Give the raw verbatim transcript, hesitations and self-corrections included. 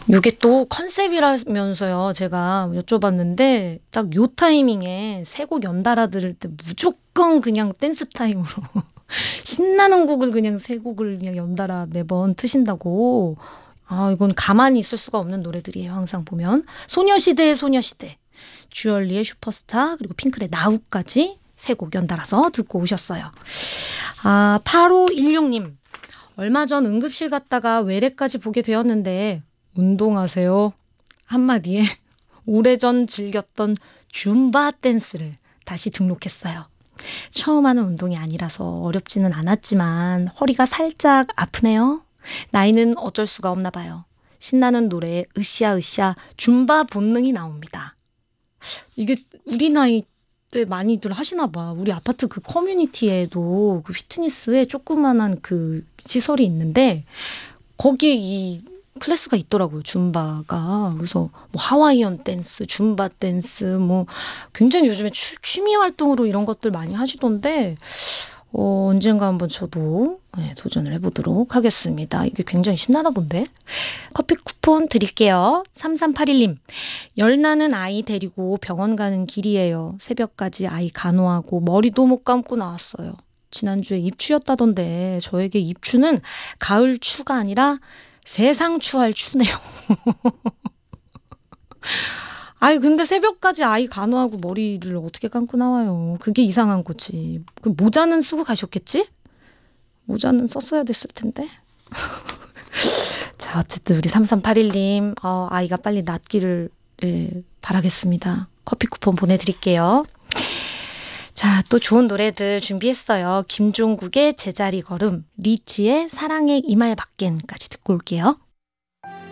이게 또 컨셉이라면서요. 제가 여쭤봤는데 딱 요 타이밍에 세 곡 연달아 들을 때 무조건 그냥 댄스 타임으로 신나는 곡을 그냥 세 곡을 그냥 연달아 매번 트신다고. 아, 이건 가만히 있을 수가 없는 노래들이에요. 항상 보면. 소녀시대의 소녀시대, 주얼리의 슈퍼스타, 그리고 핑클의 나우까지 세 곡 연달아서 듣고 오셨어요. 아, 팔오일육 님. 얼마 전 응급실 갔다가 외래까지 보게 되었는데 운동하세요 한마디에 오래전 즐겼던 줌바 댄스를 다시 등록했어요. 처음 하는 운동이 아니라서 어렵지는 않았지만 허리가 살짝 아프네요. 나이는 어쩔 수가 없나 봐요. 신나는 노래에 으쌰으쌰 줌바 본능이 나옵니다. 이게 우리 나이 때 많이들 하시나 봐. 우리 아파트 그 커뮤니티에도 그 피트니스에 조그만한 그 시설이 있는데 거기에 이 클래스가 있더라고요. 줌바가. 그래서 뭐 하와이안 댄스, 줌바 댄스, 뭐 굉장히 요즘에 취, 취미 활동으로 이런 것들 많이 하시던데 어, 언젠가 한번 저도 네, 도전을 해보도록 하겠습니다. 이게 굉장히 신나나 본데. 커피 쿠폰 드릴게요. 삼삼팔일 님. 열 나는 아이 데리고 병원 가는 길이에요. 새벽까지 아이 간호하고 머리도 못 감고 나왔어요. 지난주에 입추였다던데 저에게 입추는 가을 추가 아니라 세상 추할 추네요. 아이 근데 새벽까지 아이 간호하고 머리를 어떻게 감고 나와요. 그게 이상한 거지. 그 모자는 쓰고 가셨겠지? 모자는 썼어야 됐을 텐데. 자, 어쨌든 우리 삼삼팔일 님 어, 아이가 빨리 낫기를 예, 바라겠습니다. 커피 쿠폰 보내드릴게요. 자, 또 좋은 노래들 준비했어요. 김종국의 제자리 걸음, 리치의 사랑의 이말 밖엔까지 듣고 올게요.